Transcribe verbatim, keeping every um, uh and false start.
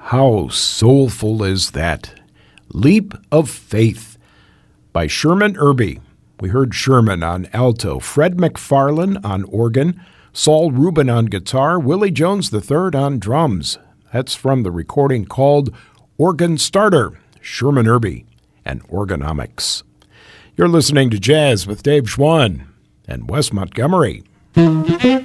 How soulful is that? Leap of Faith by Sherman Irby. We heard Sherman on alto, Fred McFarlane on organ, Saul Rubin on guitar, Willie Jones the third on drums. That's from the recording called Organ Starter, Sherman Irby and Organomics. You're listening to Jazz with Dave Schwann and Wes Montgomery.